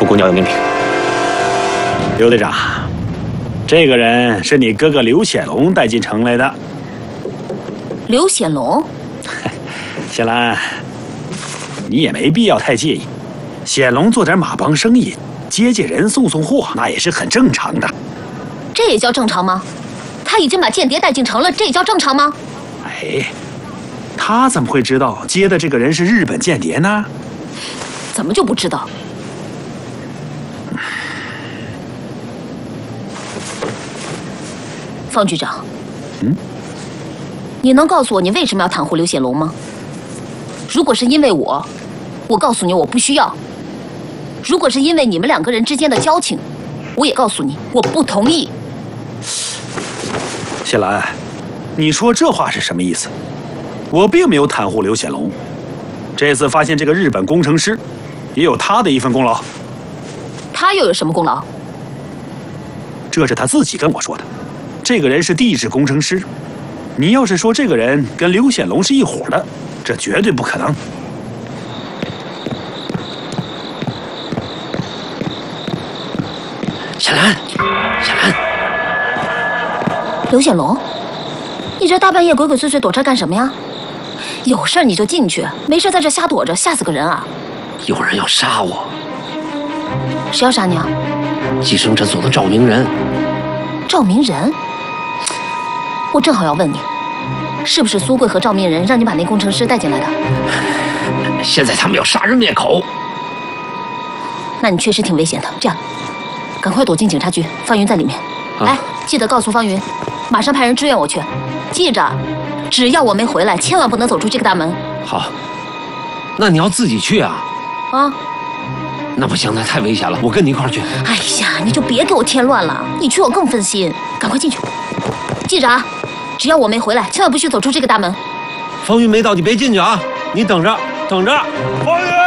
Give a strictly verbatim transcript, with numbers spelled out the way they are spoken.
布谷鸟有命令。刘队长，这个人是你哥哥刘显龙带进城来的。 刘显龙， 谢兰，你也没必要太介意。显龙做点马帮生意，接接人、送送货，那也是很正常的。 这也叫正常吗？他已经把间谍带进城了，这也叫正常吗？ 哎，他怎么会知道接的这个人是日本间谍呢？ 怎么就不知道？方局长， 嗯， 你能告诉我你为什么要袒护刘显龙吗？如果是因为我，我告诉你我不需要；如果是因为你们两个人之间的交情，我也告诉你我不同意。 谢兰，你说这话是什么意思？我并没有袒护刘显龙，这次发现这个日本工程师，也有他的一份功劳。 他又有什么功劳？ 这是他自己跟我说的。这个人是地质工程师，你要是说这个人跟刘显龙是一伙的，这绝对不可能。 小兰，小兰， 刘显龙，你这大半夜鬼鬼祟祟躲这干什么呀？有事你就进去，没事在这瞎躲着，吓死个人啊！ 有人要杀我。 谁要杀你啊？ 计生诊所的赵明仁。 赵明仁？我正好要问你，是不是苏贵和赵明仁让你把那工程师带进来的？ 现在他们要杀人灭口。 那你确实挺危险的。这样，赶快躲进警察局，方云在里面。啊、哎，记得告诉方云，马上派人支援我去。记着，只要我没回来，千万不能走出这个大门。 好。那你要自己去啊？ 啊。 那不行，那太危险了，我跟你一块儿去。 哎呀，你就别给我添乱了，你去我更分心。赶快进去。记着啊，只要我没回来，千万不许走出这个大门。 方云没到，你别进去啊！你等着，等着。 方云。